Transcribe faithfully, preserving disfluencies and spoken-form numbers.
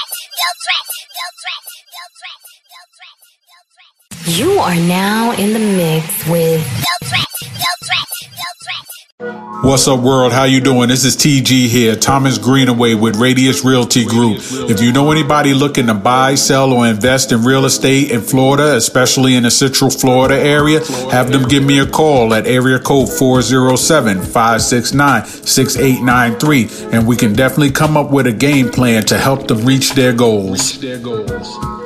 You are now in the mix with What's up, world? How you doing? This is T G here, Thomas Greenaway with Radius Realty Group. If you know anybody looking to buy, sell, or invest in real estate in Florida, especially in the Central Florida area, have them give me a call at area code four oh seven, five six nine, six eight nine three, and we can definitely come up with a game plan to help them reach their goals.